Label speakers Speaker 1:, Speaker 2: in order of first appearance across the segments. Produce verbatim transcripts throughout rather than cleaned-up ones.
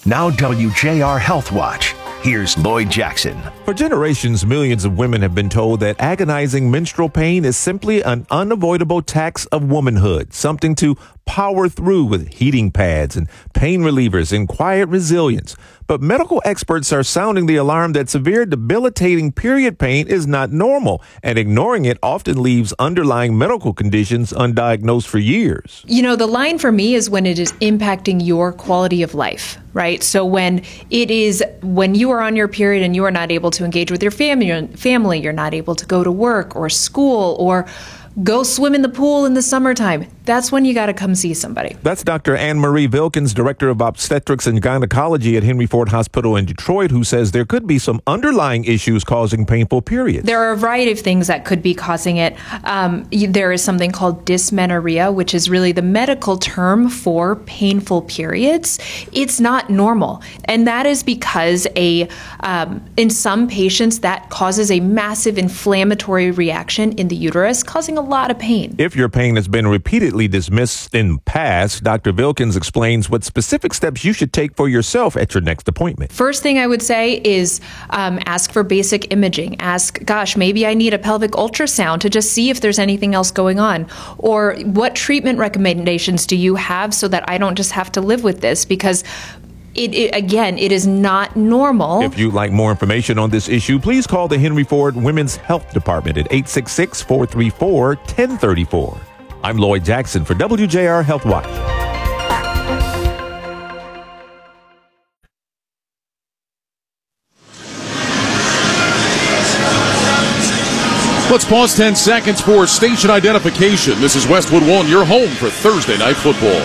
Speaker 1: Now W J R Health Watch. Here's Lloyd Jackson.
Speaker 2: For generations, millions of women have been told that agonizing menstrual pain is simply an unavoidable tax of womanhood, something to power through with heating pads and pain relievers and quiet resilience. But medical experts are sounding the alarm that severe debilitating period pain is not normal, and ignoring it often leaves underlying medical conditions undiagnosed for years.
Speaker 3: You know, the line for me is when it is impacting your quality of life, right? So when it is, when you are on your period and you are not able to engage with your family, family, you're not able to go to work or school or go swim in the pool in the summertime, that's when you got to come see somebody.
Speaker 2: That's Doctor Anne-Marie Vilkins, Director of Obstetrics and Gynecology at Henry Ford Hospital in Detroit, who says there could be some underlying issues causing painful periods.
Speaker 3: There are a variety of things that could be causing it. Um, there is something called dysmenorrhea, which is really the medical term for painful periods. It's not normal. And that is because a um, in some patients that causes a massive inflammatory reaction in the uterus, causing a lot of pain.
Speaker 2: If your pain has been repeatedly dismissed in the past, Doctor Vilkins explains what specific steps you should take for yourself at your next appointment.
Speaker 3: First thing I would say is um, ask for basic imaging. Ask, gosh, maybe I need a pelvic ultrasound to just see if there's anything else going on. Or what treatment recommendations do you have so that I don't just have to live with this? Because It, it, again, it is not normal.
Speaker 2: If you'd like more information on this issue, please call the Henry Ford Women's Health Department at eight six six, four three four, one zero three four. I'm Lloyd Jackson for W J R Health Watch.
Speaker 4: Let's pause ten seconds for station identification. This is Westwood One, your home for Thursday Night Football.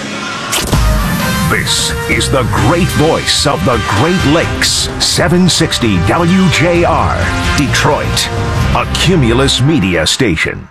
Speaker 1: This is the great voice of the Great Lakes, seven sixty W J R, Detroit, a Cumulus media station.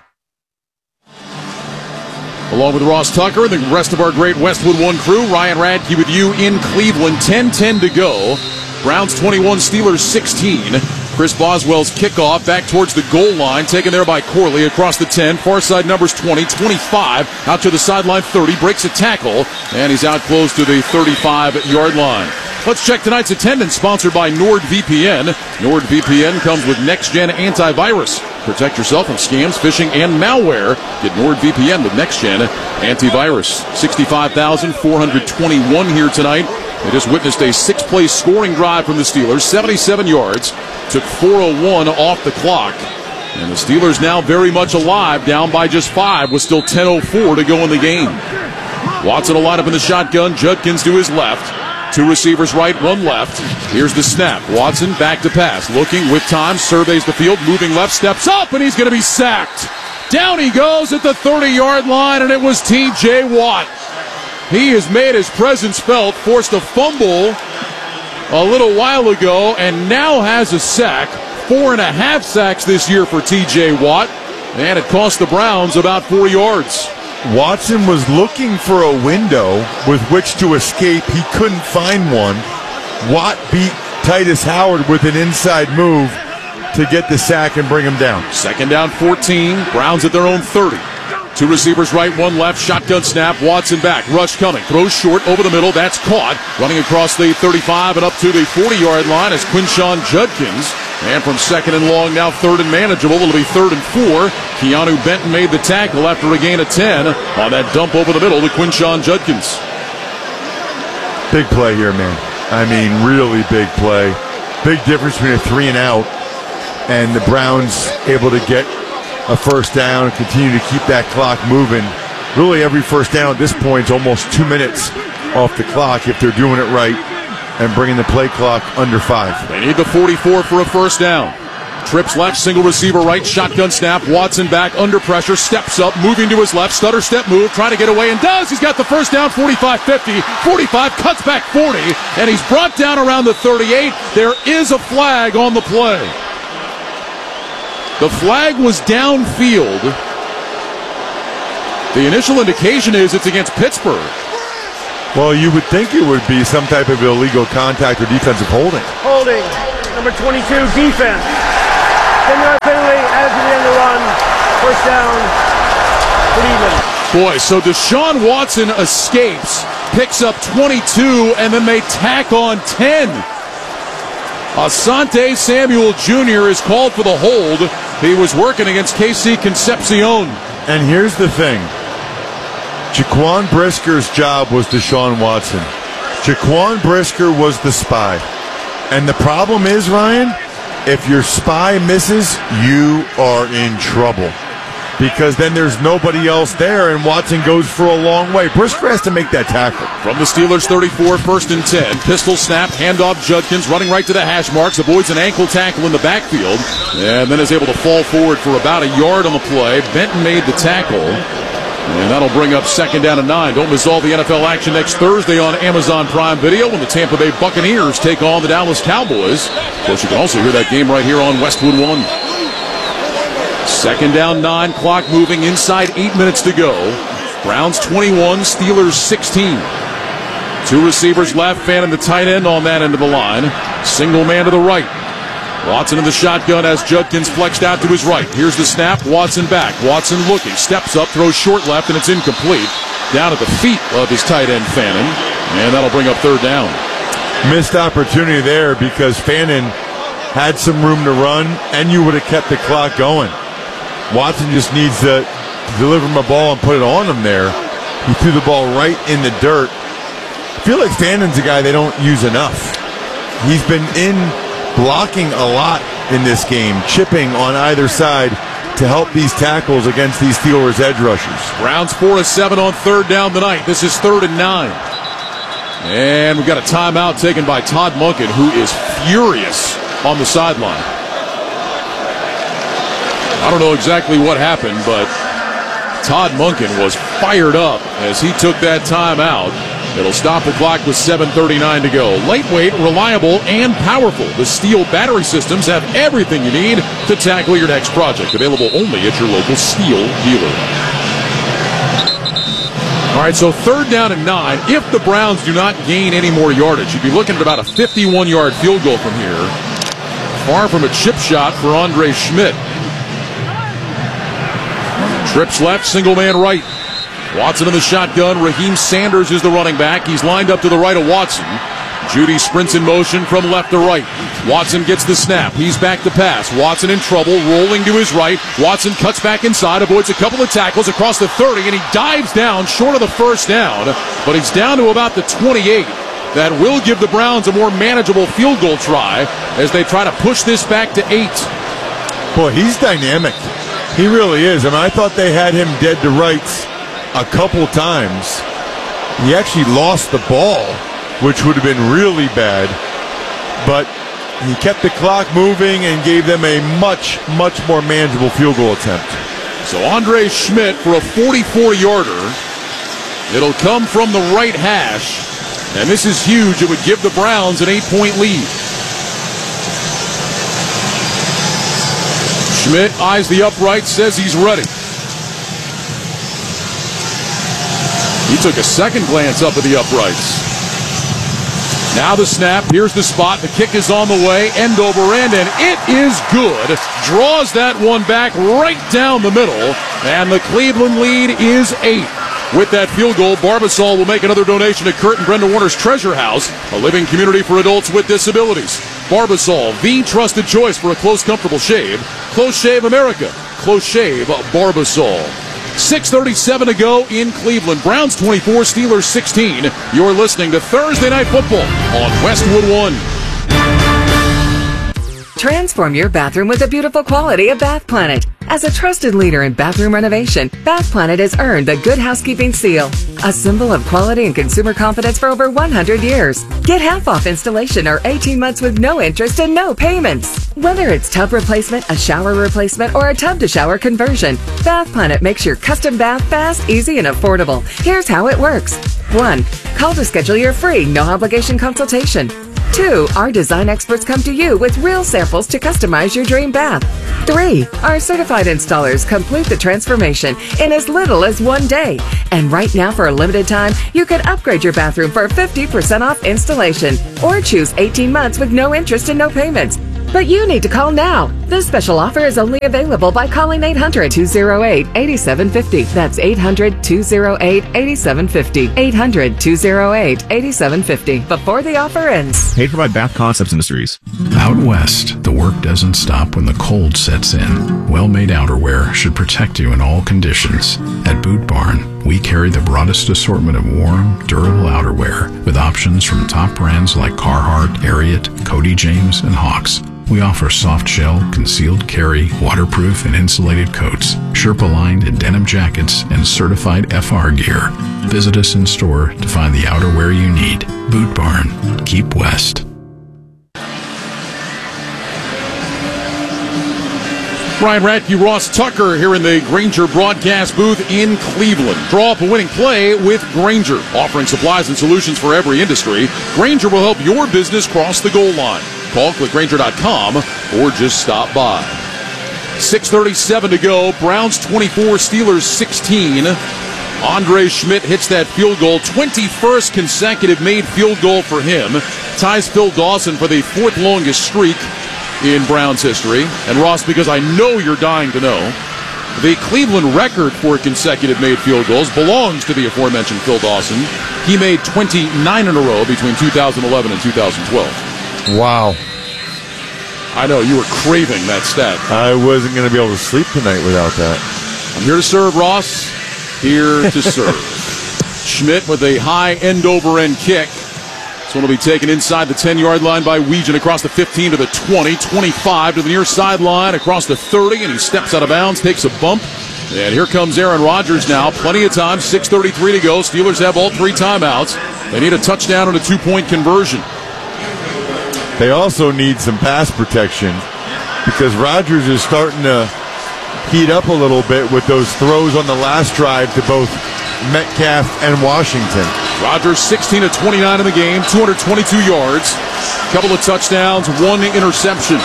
Speaker 4: Along with Ross Tucker and the rest of our great Westwood One crew, Ryan Radke with you in Cleveland. ten ten to go. Browns twenty-one, Steelers sixteen. Chris Boswell's kickoff back towards the goal line, taken there by Corley across the ten. Far side numbers twenty, twenty-five, out to the sideline thirty, breaks a tackle, and he's out close to the thirty-five-yard line. Let's check tonight's attendance, sponsored by NordVPN. NordVPN comes with next-gen antivirus. Protect yourself from scams, phishing, and malware. Get NordVPN with next-gen antivirus. sixty-five thousand four hundred twenty-one here tonight. They just witnessed a six-play scoring drive from the Steelers, seventy-seven yards, took four oh one off the clock. And the Steelers now very much alive, down by just five, with still ten oh four to go in the game. Watson will line up in the shotgun, Judkins to his left. Two receivers right, one left. Here's the snap. Watson back to pass, looking with time, surveys the field, moving left, steps up, and he's going to be sacked. Down he goes at the thirty-yard line, and it was T J Watt. He has made his presence felt, forced a fumble a little while ago, and now has a sack. Four and a half sacks this year for T J Watt, and it cost the Browns about four yards.
Speaker 5: Watson was looking for a window with which to escape. He couldn't find one. Watt beat Titus Howard with an inside move to get the sack and bring him down.
Speaker 4: Second down, fourteen. Browns at their own thirty. Two receivers right, one left. Shotgun snap. Watson back. Rush coming. Throws short over the middle. That's caught. Running across the thirty-five and up to the forty-yard line is Quinshawn Judkins. And from second and long, now third and manageable. It'll be third and four. Keanu Benton made the tackle after a gain of ten on that dump over the middle to Quinshawn Judkins.
Speaker 5: Big play here, man. I mean, really big play. Big difference between a three and out and the Browns able to get a first down and continue to keep that clock moving. Really, every first down at this point is almost two minutes off the clock if they're doing it right and bringing the play clock under five.
Speaker 4: They need the forty-four for a first down. Trips left, single receiver right, shotgun snap. Watson back, under pressure, steps up, moving to his left, stutter step move, trying to get away, and does. He's got the first down, forty-five fifty, forty-five, cuts back forty, and he's brought down around the thirty-eight. There is a flag on the play. The flag was downfield. The initial indication is it's against Pittsburgh.
Speaker 5: Well, you would think it would be some type of illegal contact or defensive holding.
Speaker 6: Holding, number twenty-two, defense. ten-yard penalty, added to the end of the run. First down, Cleveland.
Speaker 4: Boy, so Deshaun Watson escapes, picks up twenty-two, and then they tack on ten. Asante Samuel Junior is called for the hold. He was working against K C Concepcion.
Speaker 5: And here's the thing. Jaquan Brisker's job was Deshaun Watson. Jaquan Brisker was the spy. And the problem is, Ryan, if your spy misses, you are in trouble. Because then there's nobody else there, and Watson goes for a long way. Brisker has to make that tackle.
Speaker 4: From the Steelers' thirty-four, first and ten. Pistol snap, handoff Judkins, running right to the hash marks, avoids an ankle tackle in the backfield, and then is able to fall forward for about a yard on the play. Benton made the tackle, and that'll bring up second down and nine. Don't miss all the N F L action next Thursday on Amazon Prime Video when the Tampa Bay Buccaneers take on the Dallas Cowboys. Of course, you can also hear that game right here on Westwood One. Second down, nine, clock moving inside eight minutes to go. Browns twenty-one, Steelers sixteen. Two receivers left, Fan and the tight end on that end of the line. Single man to the right. Watson in the shotgun as Judkins flexed out to his right. Here's the snap, Watson back. Watson looking, steps up, throws short left, and it's incomplete. Down at the feet of his tight end, Fannin. And that'll bring up third down.
Speaker 5: Missed opportunity there because Fannin had some room to run, and you would have kept the clock going. Watson just needs to deliver him a ball and put it on him there. He threw the ball right in the dirt. I feel like Fannin's a guy they don't use enough. He's been in blocking a lot in this game, chipping on either side to help these tackles against these Steelers edge rushers.
Speaker 4: Browns four of seven on third down tonight. This is third and nine. And we've got a timeout taken by Todd Monken, who is furious on the sideline. I don't know exactly what happened, but Todd Monken was fired up as he took that timeout. It'll stop the clock with seven thirty-nine to go. Lightweight, reliable, and powerful. The Steel battery systems have everything you need to tackle your next project. Available only at your local Steel dealer. All right, so third down and nine. If the Browns do not gain any more yardage, you'd be looking at about a fifty-one-yard field goal from here. Far from a chip shot for Andre Schmidt. Trips left, single man right. Watson in the shotgun. Raheem Sanders is the running back. He's lined up to the right of Watson. Judy sprints in motion from left to right. Watson gets the snap. He's back to pass. Watson in trouble, rolling to his right. Watson cuts back inside, avoids a couple of tackles across the thirty, and he dives down short of the first down. But he's down to about the twenty-eight. That will give the Browns a more manageable field goal try as they try to push this back to eight.
Speaker 5: Boy, he's dynamic. He really is. I mean, I thought they had him dead to rights a couple times. He actually lost the ball, which would have been really bad. But he kept the clock moving and gave them a much, much more manageable field goal attempt.
Speaker 4: So Andre Schmidt for a forty-four-yarder. It'll come from the right hash. And this is huge. It would give the Browns an eight-point lead. Schmidt eyes the upright, says he's ready. He took a second glance up at the uprights. Now the snap. Here's the spot. The kick is on the way. End over end, and it is good. Draws that one back right down the middle. And the Cleveland lead is eight. With that field goal, Barbasol will make another donation to Kurt and Brenda Warner's Treasure House, a living community for adults with disabilities. Barbasol, the trusted choice for a close, comfortable shave. Close Shave America. Close Shave Barbasol. six thirty-seven to go in Cleveland. Browns twenty-four, Steelers sixteen. You're listening to Thursday Night Football on Westwood One.
Speaker 7: Transform your bathroom with the beautiful quality of Bath Planet. As a trusted leader in bathroom renovation, Bath Planet has earned the Good Housekeeping Seal, a symbol of quality and consumer confidence for over one hundred years. Get half off installation or eighteen months with no interest and no payments. Whether it's tub replacement, a shower replacement, or a tub-to-shower conversion, Bath Planet makes your custom bath fast, easy, and affordable. Here's how it works. one. Call to schedule your free, no-obligation consultation. Two. Our design experts come to you with real samples to customize your dream bath. Three. Our certified installers complete the transformation in as little as one day. And right now, for a limited time, you can upgrade your bathroom for fifty percent off installation or choose eighteen months with no interest and no payments. But you need to call now. This special offer is only available by calling eight hundred, two oh eight, eight seven five oh. That's eight hundred, two oh eight, eight seven five oh. eight hundred, two oh eight, eight seven five oh before the offer ends.
Speaker 8: Paid for by Bath Concepts Industries.
Speaker 9: Out west, the work doesn't stop when the cold sets in. Well-made outerwear should protect you in all conditions. At Boot Barn, we carry the broadest assortment of warm, durable outerwear with options from top brands like Carhartt, Ariat, Cody James, and Hawks. We offer soft shell, concealed carry, waterproof and insulated coats, Sherpa-lined and denim jackets, and certified F R gear. Visit us in store to find the outerwear you need. Boot Barn. Keep west.
Speaker 4: Ryan Radke, Ross Tucker here in the Grainger broadcast booth in Cleveland. Draw up a winning play with Grainger, offering supplies and solutions for every industry. Grainger will help your business cross the goal line. Call, click Grainger dot com, or just stop by. six thirty-seven to go. Browns twenty-four, Steelers sixteen. Andre Schmidt hits that field goal. twenty-first consecutive made field goal for him. Ties Phil Dawson for the fourth longest streak in Browns history. And Ross, because I know you're dying to know, the Cleveland record for consecutive made field goals belongs to the aforementioned Phil Dawson. He made twenty-nine in a row between two thousand eleven and two thousand twelve.
Speaker 5: Wow.
Speaker 4: I know, you were craving that stat.
Speaker 5: I wasn't going to be able to sleep tonight without that.
Speaker 4: I'm here to serve, Ross. Here to serve. Schmidt with a high end-over-end kick. This one will be taken inside the ten-yard line by Weegan, across the fifteen to the twenty, twenty-five to the near sideline, across the thirty, and he steps out of bounds, takes a bump. And here comes Aaron Rodgers now. Plenty of time, six thirty-three to go. Steelers have all three timeouts. They need a touchdown and a two-point conversion.
Speaker 5: They also need some pass protection because Rodgers is starting to heat up a little bit with those throws on the last drive to both Metcalf and Washington.
Speaker 4: Rodgers sixteen of twenty-nine in the game, two hundred twenty-two yards, a couple of touchdowns, one interception.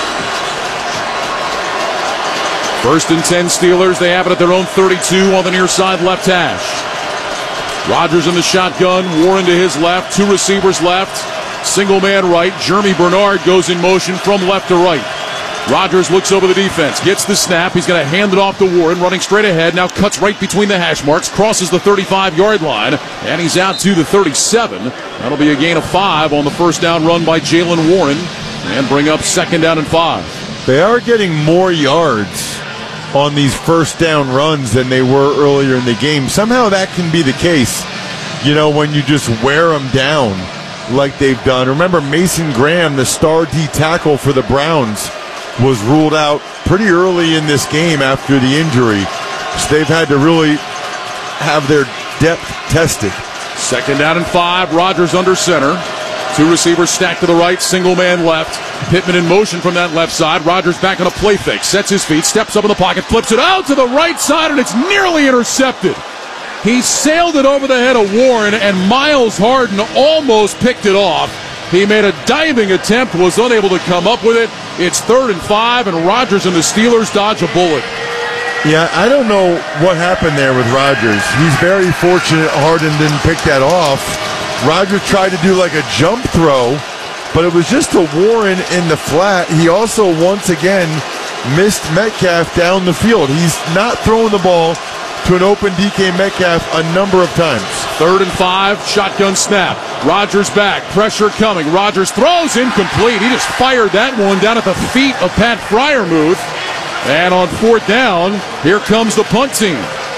Speaker 4: First and ten Steelers. They have it at their own thirty-two on the near side left hash. Rodgers in the shotgun, Warren to his left, two receivers left. Single man right. Jeremy Bernard goes in motion from left to right. Rodgers looks over the defense, gets the snap. He's going to hand it off to Warren, running straight ahead. Now cuts right between the hash marks, crosses the thirty-five-yard line, and he's out to the thirty-seven. That'll be a gain of five on the first down run by Jaylen Warren, and bring up second down and five.
Speaker 5: They are getting more yards on these first down runs than they were earlier in the game. Somehow that can be the case, you know, when you just wear them down like they've done. Remember, Mason Graham, the star D tackle for the Browns, was ruled out pretty early in this game after the injury. So they've had to really have their depth tested.
Speaker 4: Second down and five. Rodgers under center. Two receivers stacked to the right, single man left. Pittman in motion from that left side. Rodgers back on a play fake, sets his feet, steps up in the pocket, flips it out to the right side, and it's nearly intercepted. He sailed it over the head of Warren, and Miles Harden almost picked it off. He made a diving attempt, was unable to come up with it. It's third and five, and Rodgers and the Steelers dodge a bullet.
Speaker 5: Yeah, I don't know what happened there with Rodgers. He's very fortunate Harden didn't pick that off. Rodgers tried to do like a jump throw, but it was just a Warren in the flat. He also, once again, missed Metcalf down the field. He's not throwing the ball to an open D K Metcalf a number of times.
Speaker 4: Third and five, shotgun snap. Rodgers back, pressure coming. Rodgers throws incomplete. He just fired that one down at the feet of Pat Freiermuth. And on fourth down, here comes the punt team.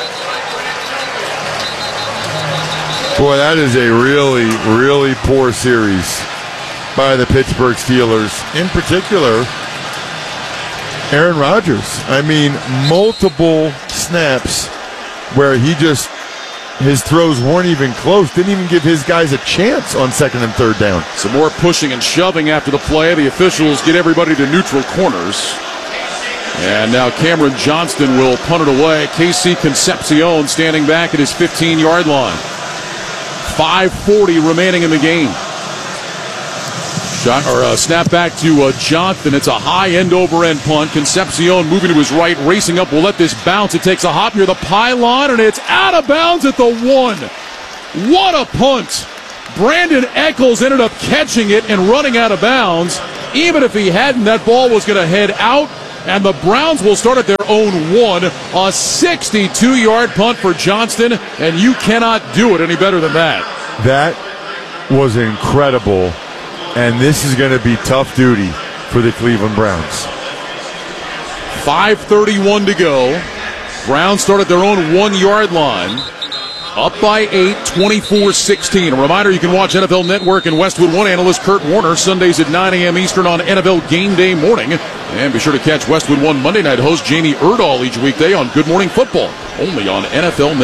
Speaker 5: Boy, that is a really, really poor series by the Pittsburgh Steelers. In particular, Aaron Rodgers. I mean, multiple snaps where he just, his throws weren't even close, didn't even give his guys a chance on second and third down.
Speaker 4: Some more pushing and shoving after the play. The officials get everybody to neutral corners. And now Cameron Johnston will punt it away. Casey Concepcion standing back at his fifteen-yard line. five forty remaining in the game. Shot or uh, snap back to uh, Johnston. It's a high end over end punt. Concepcion moving to his right, racing up. Will let this bounce. It takes a hop near the pylon, and it's out of bounds at the one. What a punt! Brandon Echols ended up catching it and running out of bounds. Even if he hadn't, that ball was going to head out, and the Browns will start at their own one. A sixty-two-yard punt for Johnston, and you cannot do it any better than that.
Speaker 5: That was incredible, and this is going to be tough duty for the Cleveland Browns.
Speaker 4: five thirty-one to go. Browns start at their own one-yard line. Up by eight, twenty-four sixteen. A reminder, you can watch N F L Network and Westwood One analyst Kurt Warner Sundays at nine a.m. Eastern on N F L Game Day morning. And be sure to catch Westwood One Monday night host Jamie Erdahl each weekday on Good Morning Football, only on N F L Network.